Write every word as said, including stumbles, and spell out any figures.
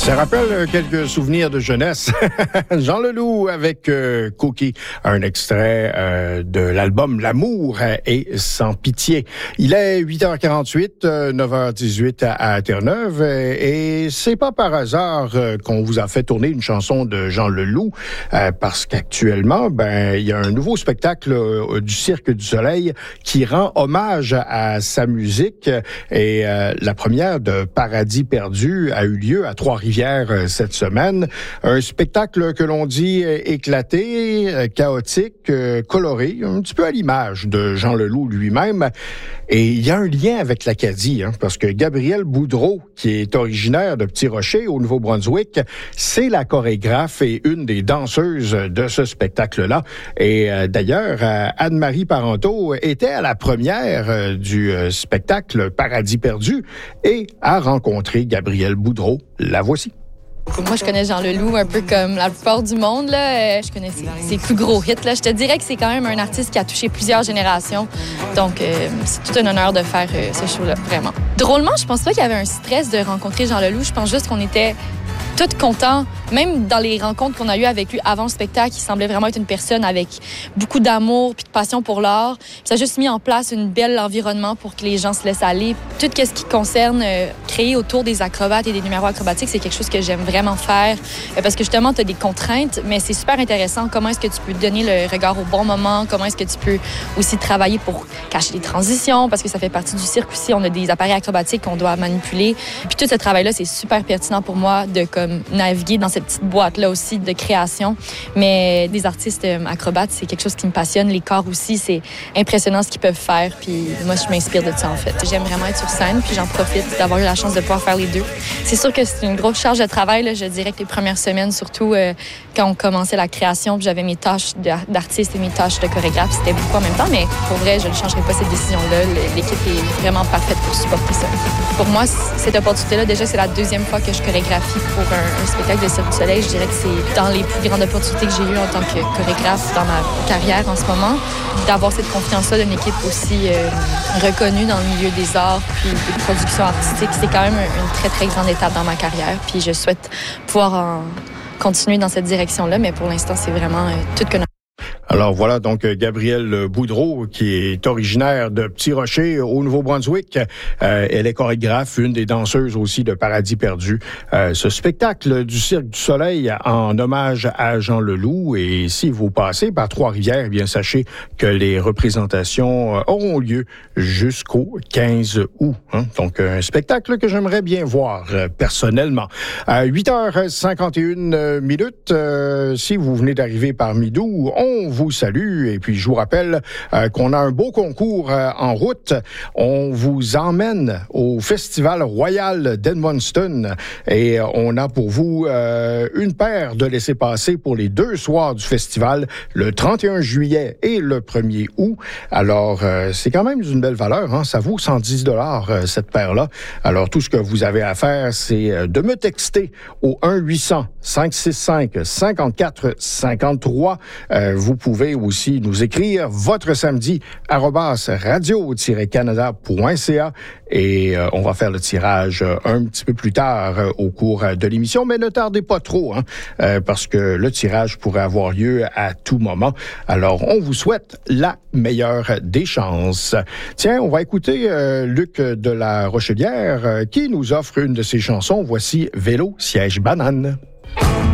Ça rappelle quelques souvenirs de jeunesse. Jean Leloup avec euh, Cookie, un extrait euh, de l'album L'amour est sans pitié. Il est huit heures quarante-huit, euh, neuf heures dix-huit à, à Terre-Neuve et, et c'est pas par hasard euh, qu'on vous a fait tourner une chanson de Jean Leloup euh, parce qu'actuellement, ben il y a un nouveau spectacle euh, du Cirque du Soleil qui rend hommage à sa musique et euh, la première de Paradis perdu a eu lieu à Trois-Rivières cette semaine. Un spectacle que l'on dit éclaté, chaotique, coloré, un petit peu à l'image de Jean Leloup lui-même. Et il y a un lien avec l'Acadie, hein, parce que Gabrielle Boudreau, qui est originaire de Petit Rocher, au Nouveau-Brunswick, c'est la chorégraphe et une des danseuses de ce spectacle-là. Et euh, d'ailleurs, euh, Anne-Marie Parenteau était à la première euh, du euh, spectacle Paradis perdu et a rencontré Gabrielle Boudreau. La voici. Moi, je connais Jean Leloup un peu comme la plupart du monde. Là. Je connais ses, ses plus gros hits. Là. Je te dirais que c'est quand même un artiste qui a touché plusieurs générations. Donc, euh, c'est tout un honneur de faire euh, ce show-là, vraiment. Drôlement, je pense pas qu'il y avait un stress de rencontrer Jean Leloup. Je pense juste qu'on était tous contents. Même dans les rencontres qu'on a eues avec lui avant le spectacle, il semblait vraiment être une personne avec beaucoup d'amour puis de passion pour l'art. Puis ça a juste mis en place un bel environnement pour que les gens se laissent aller. Tout ce qui concerne euh, créer autour des acrobates et des numéros acrobatiques, c'est quelque chose que j'aime vraiment faire euh, parce que justement, tu as des contraintes, mais c'est super intéressant. Comment est-ce que tu peux donner le regard au bon moment? Comment est-ce que tu peux aussi travailler pour cacher les transitions? Parce que ça fait partie du cirque aussi. On a des appareils acrobatiques qu'on doit manipuler. Puis tout ce travail-là, c'est super pertinent pour moi de comme, naviguer dans cette petite boîte-là aussi de création. Mais des artistes euh, acrobates, c'est quelque chose qui me passionne. Les corps aussi, c'est impressionnant ce qu'ils peuvent faire. Puis moi, je m'inspire de ça, en fait. J'aime vraiment être sur scène, puis j'en profite d'avoir eu la chance de pouvoir faire les deux. C'est sûr que c'est une grosse charge de travail. Là. Je dirais que les premières semaines, surtout euh, quand on commençait la création, puis j'avais mes tâches d'artiste et mes tâches de chorégraphe, c'était beaucoup en même temps. Mais pour vrai, je ne changerai pas cette décision-là. L'équipe est vraiment parfaite pour supporter ça. Pour moi, cette opportunité-là, déjà, c'est la deuxième fois que je chorégraphie pour un, un spectacle de Cirque du Soleil. Je dirais que c'est dans les plus grandes opportunités que j'ai eues en tant que chorégraphe dans ma carrière en ce moment. D'avoir cette confiance-là d'une équipe aussi euh, reconnue dans le milieu des arts puis des productions artistiques, c'est quand même une très, très grande étape dans ma carrière. Puis je souhaite pouvoir en continuer dans cette direction-là, mais pour l'instant, c'est vraiment euh, tout que... Alors voilà donc Gabrielle Boudreau qui est originaire de Petit Rocher au Nouveau-Brunswick. Euh, elle est chorégraphe, une des danseuses aussi de Paradis perdu. Euh, ce spectacle du Cirque du Soleil en hommage à Jean Leloup. Et si vous passez par Trois-Rivières, eh bien sachez que les représentations auront lieu jusqu'au quinze août. Hein? Donc un spectacle que j'aimerais bien voir euh, personnellement. À huit heures cinquante et une minutes, euh, si vous venez d'arriver par Midou, on vous salue et puis je vous rappelle euh, qu'on a un beau concours euh, en route. On vous emmène au Festival Royal d'Edmundston et euh, on a pour vous euh, une paire de laissez-passer pour les deux soirs du festival, le trente et un juillet et le premier août. Alors, euh, c'est quand même une belle valeur, hein? Ça vaut cent dix dollars euh, cette paire-là. Alors, tout ce que vous avez à faire, c'est euh, de me texter au un huit cents cinq six cinq cinquante-quatre cinquante-trois. Euh, vous pouvez aussi nous écrire votre samedi arobase radio-canada point c a et euh, on va faire le tirage euh, un petit peu plus tard euh, au cours de l'émission, mais ne tardez pas trop, hein, euh, parce que le tirage pourrait avoir lieu à tout moment. Alors, on vous souhaite la meilleure des chances. Tiens, on va écouter euh, Luc de la Rochelière euh, qui nous offre une de ses chansons. Voici Vélo, siège, banane.